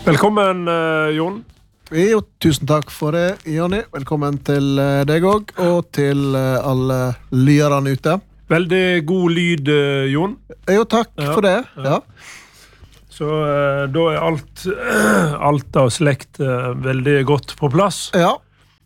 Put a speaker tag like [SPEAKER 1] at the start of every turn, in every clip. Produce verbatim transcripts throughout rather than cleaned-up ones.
[SPEAKER 1] Velkommen, uh, Jon.
[SPEAKER 2] Jo, tusen takk for det, Jonny. Velkommen til uh, deg også, og til uh, alle lyerne ute.
[SPEAKER 1] Veldig god lyd, uh, Jon.
[SPEAKER 2] Jo, takk ja. for det. Ja.
[SPEAKER 1] Ja. Så uh, da er alt, uh, alt av slekt uh, veldig godt på plass.
[SPEAKER 2] Ja.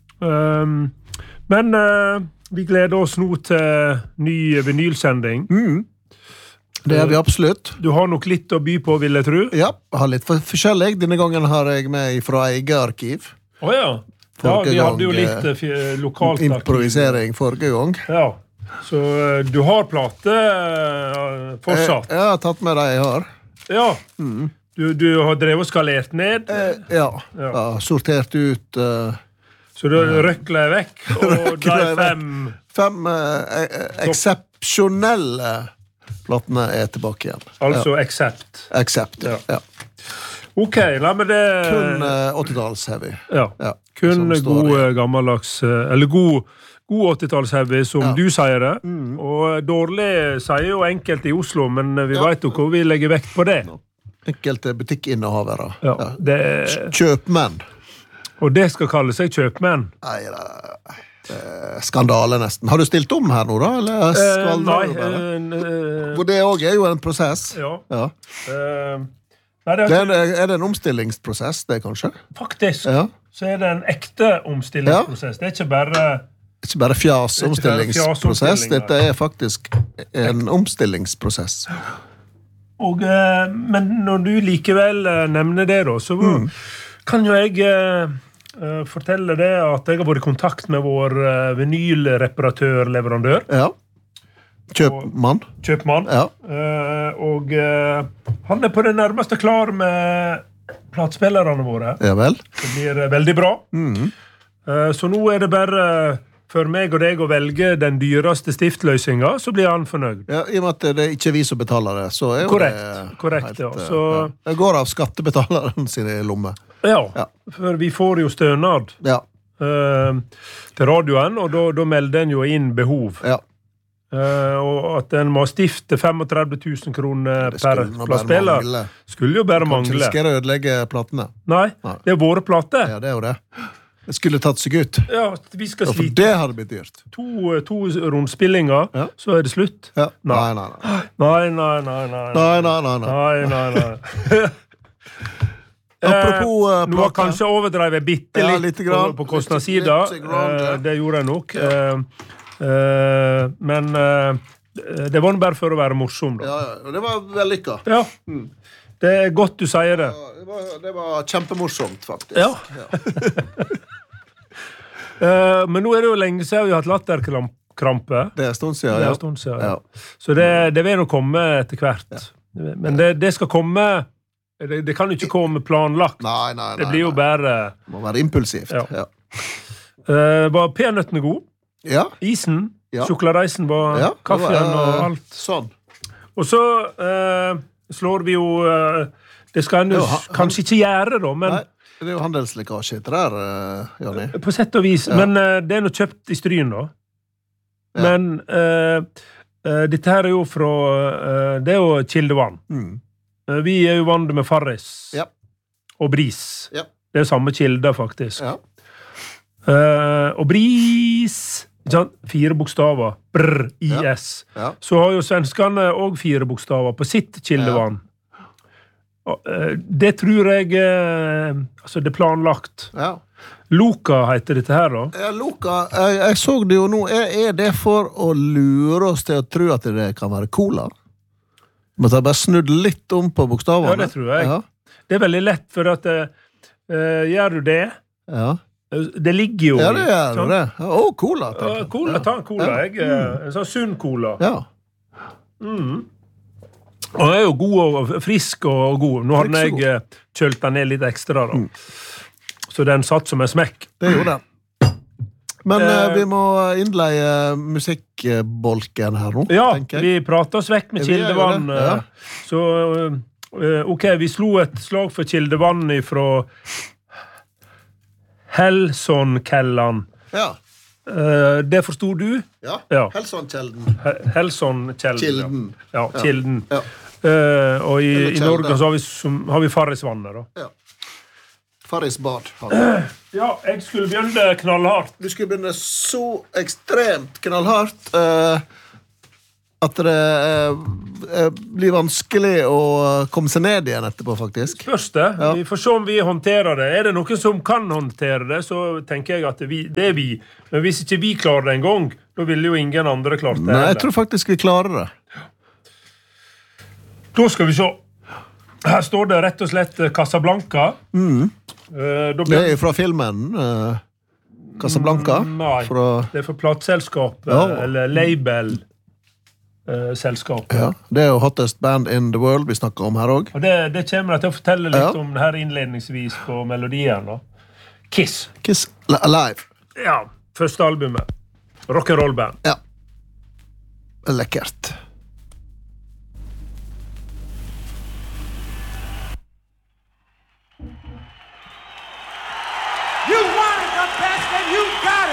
[SPEAKER 1] Um, men uh, vi gleder oss nå til ny vinylsending.
[SPEAKER 2] Mm. Det er vi absolutt.
[SPEAKER 1] Du har nok litt å by på, vil jeg tro.
[SPEAKER 2] Ja, jeg har litt forskjellig. Denne gangen har jeg med fra eget arkiv.
[SPEAKER 1] Åja, oh, ja. ja, vi hadde jo litt uh, lokalt arkiv.
[SPEAKER 2] Improvisering forrige gang.
[SPEAKER 1] Ja, så uh, du har plate uh, fortsatt.
[SPEAKER 2] Jeg, jeg har tatt med det jeg har.
[SPEAKER 1] Ja,
[SPEAKER 2] mm.
[SPEAKER 1] du, du har drevet og skalert ned.
[SPEAKER 2] Eh, ja, ja. ja, sortert ut... Uh,
[SPEAKER 1] så du røkler vekk, og de fem...
[SPEAKER 2] Fem uh, eksepsjonelle... Platene er tilbake igjen.
[SPEAKER 1] Altså
[SPEAKER 2] ja.
[SPEAKER 1] accept.
[SPEAKER 2] Accept, ja. ja.
[SPEAKER 1] Ok, la meg det...
[SPEAKER 2] Kun uh, åttitals-heavy.
[SPEAKER 1] Ja, ja. Kun god gammeldags... Eller god, god åttitals-heavy, som ja. du sier det. Mm. Og dårlig sier jo enkelt i Oslo, men vi ja. vet jo hvor vi legger vekt på det.
[SPEAKER 2] Enkelte butikkinnehavere.
[SPEAKER 1] Ja, det...
[SPEAKER 2] Kjøpmenn. Og
[SPEAKER 1] det skal kalle seg kjøpmenn.
[SPEAKER 2] Nei, det... skandale nesten. Har du stilt om her nå da? Eller
[SPEAKER 1] uh, nei. Uh,
[SPEAKER 2] For det også er jo en prosess.
[SPEAKER 1] Ja.
[SPEAKER 2] ja.
[SPEAKER 1] Uh,
[SPEAKER 2] nei, det er, det er, er det en omstillingsprosess, det kanskje?
[SPEAKER 1] Faktisk.
[SPEAKER 2] Ja.
[SPEAKER 1] Så er det en ekte omstillingsprosess. Ja. Det er ikke bare...
[SPEAKER 2] Ikke bare fjas omstillingsprosess. Dette er faktisk en omstillingsprosess.
[SPEAKER 1] Og, uh, men når du likevel uh, nevner det da, så mm. kan jo jeg... Uh, Uh, fortelle det at jeg har vært i kontakt med vår uh, vinylreparatør-leverandør.
[SPEAKER 2] Ja. Kjøpmann.
[SPEAKER 1] Og, kjøpmann.
[SPEAKER 2] Ja.
[SPEAKER 1] Uh, og uh, han er på det nærmeste klar med platespillerne våre.
[SPEAKER 2] Ja vel.
[SPEAKER 1] Det blir uh, veldig bra.
[SPEAKER 2] Mm.
[SPEAKER 1] Uh, så nå er det bare for meg og deg å velge den dyreste stiftløsningen, så blir han fornøyd.
[SPEAKER 2] Ja, i og med at det er ikke vi som betaler det, så er jo
[SPEAKER 1] korrekt,
[SPEAKER 2] det...
[SPEAKER 1] Korrekt,
[SPEAKER 2] helt,
[SPEAKER 1] ja. Så,
[SPEAKER 2] ja. Det går av skattebetaleren sine lomme.
[SPEAKER 1] Ja,
[SPEAKER 2] ja,
[SPEAKER 1] for vi får jo stønad
[SPEAKER 2] ja.
[SPEAKER 1] uh, til radioen, og da, da melder den jo inn behov.
[SPEAKER 2] Ja.
[SPEAKER 1] Uh, og at den må stifte femogtredve tusen kroner per plattspiller skulle jo bare mangle.
[SPEAKER 2] Kanskje skal det ødelegge platene?
[SPEAKER 1] Nei, Nei, det er våre plater.
[SPEAKER 2] Ja, det er jo det. Det skulle tatt seg ut.
[SPEAKER 1] Ja, vi skal
[SPEAKER 2] ja, for det hadde blitt dyrt.
[SPEAKER 1] To, to rundspillinger, ja. Så er det slutt.
[SPEAKER 2] Ja.
[SPEAKER 1] Nei.
[SPEAKER 2] Nei, nei,
[SPEAKER 1] nei. Nei, nei, nei, nei.
[SPEAKER 2] Nei, nei, nei, nei.
[SPEAKER 1] nei, nei, nei.
[SPEAKER 2] Apropos uh,
[SPEAKER 1] nå har kanskje overdrevet bitte litt,
[SPEAKER 2] ja, litt grann,
[SPEAKER 1] på, på kostnadssida. Uh, det gjorde jeg nok. Ja. Uh, uh, men uh, det var bare for å være morsom. Da.
[SPEAKER 2] Ja, ja, det var vellykket.
[SPEAKER 1] Ja. Mm. Det er godt du sier det.
[SPEAKER 2] Ja, det, var, det var kjempemorsomt, faktisk.
[SPEAKER 1] Ja. ja. uh, men nå er det jo lenge siden vi har hatt latterkrampe.
[SPEAKER 2] Det er stund siden,
[SPEAKER 1] det er
[SPEAKER 2] ja.
[SPEAKER 1] stund siden,
[SPEAKER 2] ja.
[SPEAKER 1] ja. Så det, det vil nok komme etter hvert. Ja. Men det, det skal komme... Det, det kan jo ikke komme planlagt.
[SPEAKER 2] Nei, nei, nei.
[SPEAKER 1] Det blir jo bare...
[SPEAKER 2] Det må være impulsivt.
[SPEAKER 1] Ja.
[SPEAKER 2] Ja.
[SPEAKER 1] Uh, var peanøttene god?
[SPEAKER 2] Ja.
[SPEAKER 1] Isen?
[SPEAKER 2] Ja.
[SPEAKER 1] Sjokoladeisen var
[SPEAKER 2] ja,
[SPEAKER 1] kaffen
[SPEAKER 2] var, uh,
[SPEAKER 1] og alt.
[SPEAKER 2] Sånn.
[SPEAKER 1] Og så uh, slår vi jo... Uh, det skal en jo kanskje ikke gjøre da, men...
[SPEAKER 2] Nei, det er jo handelslikasje etter der, uh, Jonny.
[SPEAKER 1] På sett og vis, ja. Men uh, det er noe kjøpt i Stryn da. Ja. Men uh, uh, dette her er jo fra... Uh, det er jo kildevann.
[SPEAKER 2] Mm.
[SPEAKER 1] Vi er jo vant med Farris
[SPEAKER 2] ja.
[SPEAKER 1] og Bris.
[SPEAKER 2] Ja.
[SPEAKER 1] Det er samme kilder, faktisk.
[SPEAKER 2] Ja.
[SPEAKER 1] Uh, og Bris, fire bokstaver, brr, I S.
[SPEAKER 2] Ja. Ja.
[SPEAKER 1] Så har jo svenskene også fire bokstaver på sitt kildevann. Ja. Uh, det tror jeg, uh, altså det er planlagt.
[SPEAKER 2] Ja.
[SPEAKER 1] Loka heter dette her da.
[SPEAKER 2] Ja, Loka, jeg, jeg så det jo nå. Er, er det for å lure oss til å tro at det kan være cola? Men jeg bare snudd litt om på bokstavene.
[SPEAKER 1] Ja, det tror jeg. Ja. Det er veldig lett, for at uh, gjør du det,
[SPEAKER 2] ja.
[SPEAKER 1] det ligger jo
[SPEAKER 2] ja, det gjør
[SPEAKER 1] sånn.
[SPEAKER 2] Det. Å, oh, cola.
[SPEAKER 1] Ja, cola,
[SPEAKER 2] ja.
[SPEAKER 1] ta en cola,
[SPEAKER 2] ja.
[SPEAKER 1] jeg. Mm. En sånn sunn cola.
[SPEAKER 2] Ja.
[SPEAKER 1] Mm. Og den er jo god og frisk og god. Nå har den jeg kjølt den ned litt ekstra da. Mm. Så den satt som en smekk.
[SPEAKER 2] Det gjorde den. Men uh, vi må innleie musikkbolken her nå,
[SPEAKER 1] ja,
[SPEAKER 2] tenker jeg.
[SPEAKER 1] Vi prater oss vekk med kildevann. Ja. Så, uh, ok, vi slo et slag for kildevann fra Helsonkellan.
[SPEAKER 2] Ja.
[SPEAKER 1] Uh, det forstod du?
[SPEAKER 2] Ja,
[SPEAKER 1] ja.
[SPEAKER 2] Helsonkelden.
[SPEAKER 1] Helsonkelden.
[SPEAKER 2] Kilden.
[SPEAKER 1] Ja, ja Kilden.
[SPEAKER 2] Ja.
[SPEAKER 1] Uh, og i, i Norge så har vi, som, har vi Farrisvannet da.
[SPEAKER 2] Ja. Farris bad.
[SPEAKER 1] Ja, jeg skulle begynne knallhardt.
[SPEAKER 2] Du skulle begynne så ekstremt knallhardt uh, at det uh, blir vanskelig å komme seg ned igjen etterpå, faktisk.
[SPEAKER 1] Først det. Ja. Vi får se om vi håndterer det. Er det noen som kan håndtere det, så tenker jeg at det, vi, det er vi. Men hvis ikke vi klarer det en gang, da ville jo ingen andre klart det.
[SPEAKER 2] Nei, jeg tror faktisk vi klarer det.
[SPEAKER 1] Da skal vi se. Her står det rett og slett Casablanca.
[SPEAKER 2] Mm.
[SPEAKER 1] Uh,
[SPEAKER 2] det er fra filmen uh, Casablanca.
[SPEAKER 1] Mm, nei,
[SPEAKER 2] fra...
[SPEAKER 1] det er for plateselskapet, ja. Eller label-selskapet.
[SPEAKER 2] Uh, ja, det er jo Hottest Band in the World vi snakker om her også.
[SPEAKER 1] Og det, det kommer jeg til å fortelle litt
[SPEAKER 2] ja.
[SPEAKER 1] om det her innledningsvis på melodien. Da. Kiss.
[SPEAKER 2] Kiss Alive.
[SPEAKER 1] Ja, første albumet. Rock'n'roll band.
[SPEAKER 2] Ja. Lekkert.
[SPEAKER 3] You wanted the best and you got it.